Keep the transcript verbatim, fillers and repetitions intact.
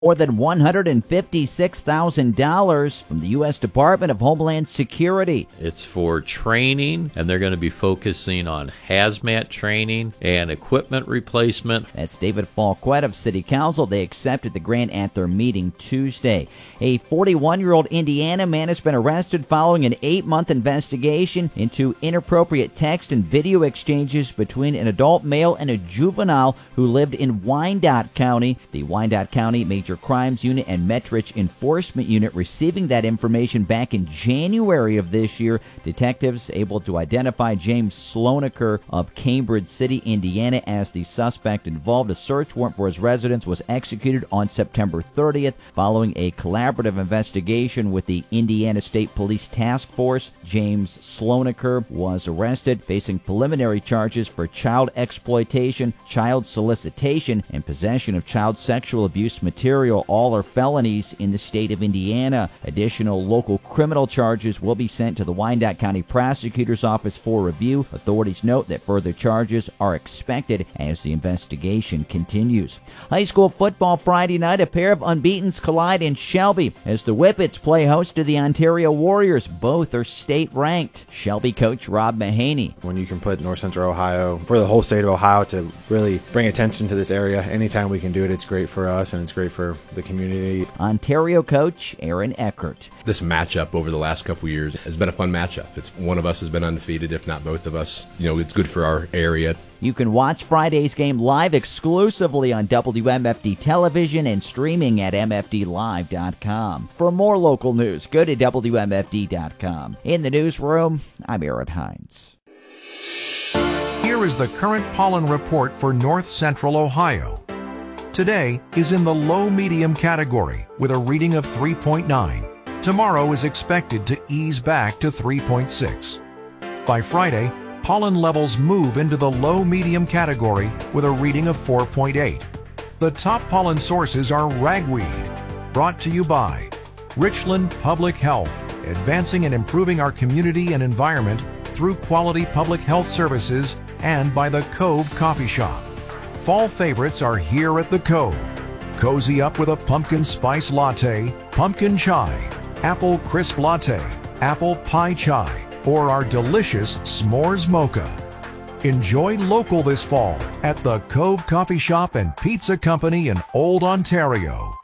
More than one hundred fifty-six thousand dollars from the U S Department of Homeland Security. It's for training, and they're going to be focusing on hazmat training and equipment replacement. That's David Falquette of City Council. They accepted the grant at their meeting Tuesday. A forty-one-year-old Indiana man has been arrested following an eight-month investigation into inappropriate text and video exchanges between an adult male and a juvenile who lived in Wyandotte County. The Wyandotte County Major Crimes Unit and Metrich Enforcement Unit receiving that information back in January of this year. Detectives able to identify James Slonaker of Cambridge City, Indiana, as the suspect involved. A search warrant for his residence was executed on September thirtieth following a collaborative investigation with the Indiana State Police Task Force. James Slonaker was arrested, facing preliminary charges for child exploitation, child solicitation, and possession of child sexual abuse material. All are felonies in the state of Indiana. Additional local criminal charges will be sent to the Wyandotte County Prosecutor's Office for review. Authorities note that further charges are expected as the investigation continues. High school football Friday night, a pair of unbeatens collide in Shelby as the Whippets play host to the Ontario Warriors. Both are state-ranked. Shelby coach Rob Mahaney. When you can put North Central Ohio, for the whole state of Ohio, to really bring attention to this area, anytime we can do it, it's great for us and it's great for the community. Ontario coach Aaron Eckert. This matchup over the last couple of years has been a fun matchup. It's one of us has been undefeated, if not both of us. You know, it's good for our area. You can watch Friday's game live exclusively on W M F D television and streaming at M F D live dot com. For more local news, go to W M F D dot com. In the newsroom, I'm Aaron Hines. Here is the current pollen report for North Central Ohio. Today is in the low-medium category with a reading of three point nine. Tomorrow is expected to ease back to three point six. By Friday, pollen levels move into the low-medium category with a reading of four point eight. The top pollen sources are ragweed, brought to you by Richland Public Health, advancing and improving our community and environment through quality public health services, and by the Cove Coffee Shop. Fall favorites are here at the Cove. Cozy up with a pumpkin spice latte, pumpkin chai, apple crisp latte, apple pie chai, or our delicious s'mores mocha. Enjoy local this fall at the Cove Coffee Shop and Pizza Company in Old Ontario.